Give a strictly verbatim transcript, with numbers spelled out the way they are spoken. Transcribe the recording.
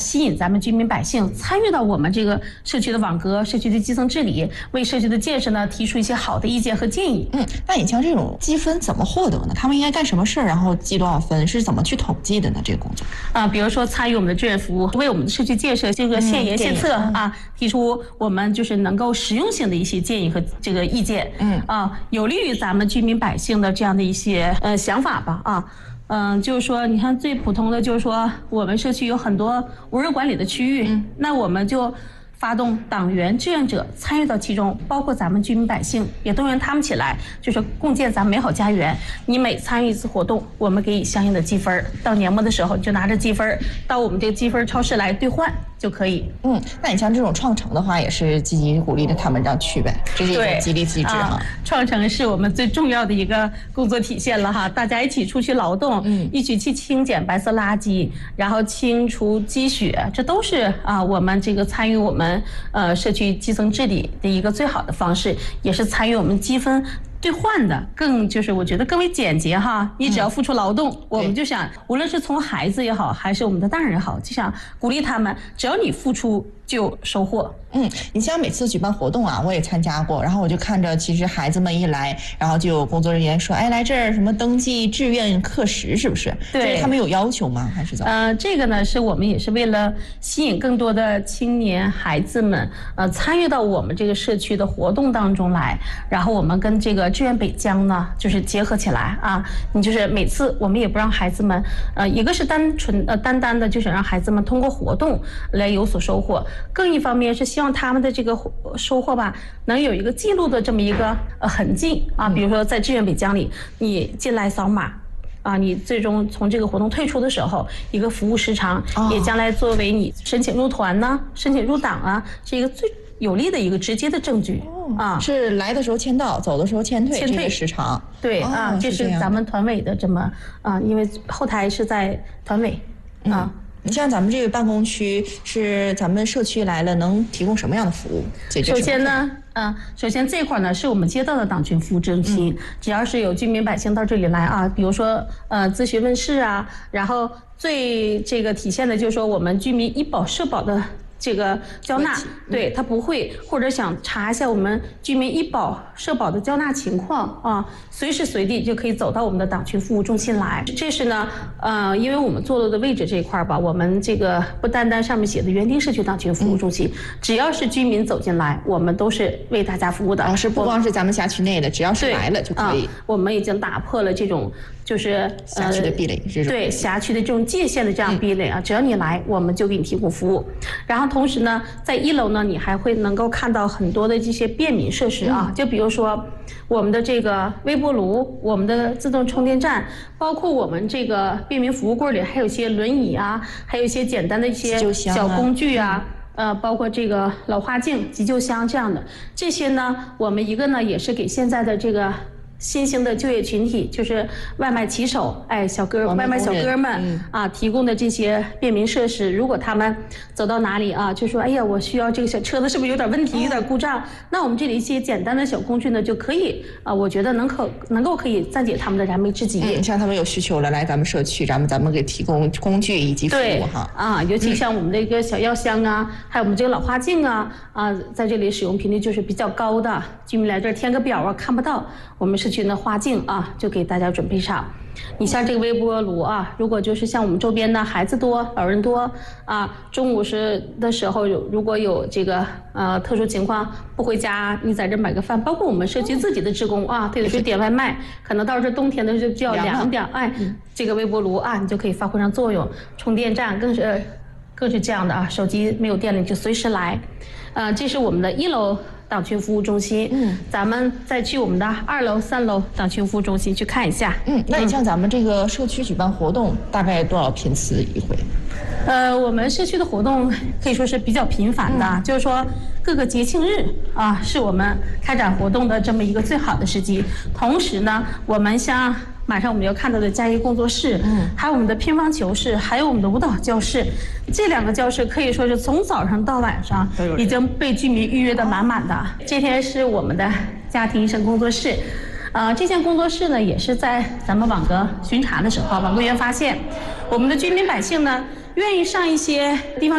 吸引咱们居民百姓参与到我们这个社区的网格、社区的基层治理，为社区的建设呢提出一些好的意见和建议。 嗯，那你像这种积分怎么获得呢？他们应该干什么事儿，然后积多少分？是怎么去统计的呢？这个工作啊、呃，比如说参与我们的志愿服务，为我们的社区建设这个献言献策、嗯、啊，提出我们就是能够实用性的一些建议和这个意见。嗯啊，有利于咱们居民百姓的这样的一些呃想法吧啊。嗯，就是说，你看最普通的就是说，我们社区有很多无人管理的区域，嗯、那我们就发动党员、志愿者参与到其中，包括咱们居民百姓，也动员他们起来，就是共建咱美好家园。你每参与一次活动，我们给予相应的积分，到年末的时候，你就拿着积分到我们这个积分超市来兑换就可以。 嗯，那你像这种创城的话，也是积极鼓励着他们这样去呗，这是一种激励机制哈、啊。 创城是我们最重要的一个工作体现了哈，大家一起出去劳动，嗯，一起去清捡白色垃圾，然后清除积雪，这都是啊我们这个参与我们呃社区基层治理的一个最好的方式，也是参与我们积分兑换的，更就是我觉得更为简洁哈。你只要付出劳动，嗯、我们就想，无论是从孩子也好，还是我们的大人也好，就想鼓励他们，只要你付出就有收获。 嗯，你像每次举办活动啊，我也参加过，然后我就看着，其实孩子们一来，然后就有工作人员说，哎，来这儿什么登记志愿课时，是不是？ 对， 他们有要求吗？还是怎么？ 呃，这个呢，是我们也是为了吸引更多的青年孩子们，呃，参与到我们这个社区的活动当中来，然后我们跟这个志愿北疆呢，就是结合起来啊。你就是每次我们也不让孩子们，呃，一个是单纯呃单单的就是让孩子们通过活动来有所收获，更一方面是希望他们的这个收获吧，能有一个记录的这么一个呃痕迹啊。比如说在志愿北疆里，你进来扫码。啊，你最终从这个活动退出的时候，一个服务时长，也将来作为你申请入团呢、申请入党啊，是一个最有力的一个直接的证据。啊， 是来的时候签到，走的时候签退， 签退这个时长。 对啊，这是咱们团委的这么啊，因为后台是在团委啊。 你像咱们这个办公区是咱们社区来了，能提供什么样的服务？ 首先呢，嗯，首先这块呢是我们街道的党群服务中心，嗯、只要是有居民百姓到这里来啊，比如说呃咨询问事啊，然后最这个体现的就是说我们居民医保社保的这个交纳，对他不会或者想查一下我们居民医保社保的交纳情况啊，随时随地就可以走到我们的党群服务中心来。这是呢，呃，因为我们坐落的位置这一块吧，我们这个不单单上面写的园丁社区党群服务中心，嗯、只要是居民走进来，我们都是为大家服务的。 啊，是不光是咱们辖区内的，只要是来了就可以。 啊、我们已经打破了这种就是辖区的壁垒，这种对辖区的这种界限的这样壁垒啊，嗯、只要你来，我们就给你提供服务。然后同时呢，在一楼呢，你还会能够看到很多的这些便民设施啊，嗯、就比如说我们的这个微波炉，我们的自动充电站，包括我们这个便民服务柜里还有一些轮椅啊，还有一些简单的一些小工具啊。呃，包括这个老花镜、急救箱这样的这些呢，我们一个呢也是给现在的这个新兴的就业群体，就是外卖骑手，哎，小哥外卖小哥们、嗯、啊，提供的这些便民设施。如果他们走到哪里啊，就说哎呀，我需要这个小车子是不是有点问题，有点故障？那我们这里一些简单的小工具呢，就可以啊，我觉得能可能够可以暂解他们的燃眉之急。 嗯，像他们有需求了，来咱们社区，咱们咱们给提供工具以及服务哈。 啊，尤其像我们的一个小药箱啊，嗯、还有我们这个老花镜啊，啊，在这里使用频率就是比较高的，居民来这儿填个表啊，看不到，我们社区的花镜啊，就给大家准备上。你像这个微波炉啊，如果就是像我们周边的孩子多、老人多啊，中午是的时候有如果有这个呃特殊情况不回家，你在这买个饭，包括我们社区自己的职工啊，他有时候点外卖，可能到这冬天的就比较凉点，哎，这个微波炉啊，你就可以发挥上作用。充电站更是更是这样的啊，手机没有电了你就随时来。呃，这是我们的一楼党群服务中心，嗯，咱们再去我们的二楼、三楼党群服务中心去看一下。 嗯，那你像咱们这个社区举办活动，大概多少频次一回？ 呃，我们社区的活动可以说是比较频繁的，嗯、就是说各个节庆日啊，是我们开展活动的这么一个最好的时机。同时呢，我们像马上我们要看到的家医工作室，嗯，还有我们的乒乓球室，还有我们的舞蹈教室，这两个教室可以说是从早上到晚上已经被居民预约的满满的。这天是我们的家庭医生工作室。呃，这间工作室呢，也是在咱们网格巡查的时候，网格员发现，我们的居民百姓呢，愿意上一些地方